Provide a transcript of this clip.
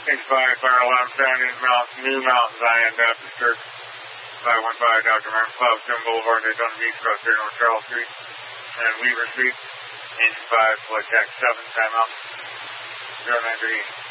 5 Fire Alarm Sounding New Mountain Zion Baptist Church, 515 Dr. Martin Cloudstone Boulevard, Daytona Beach, across here, North Charles Street, and Weaver Street, engine 5, flight deck 7, timeout, 093.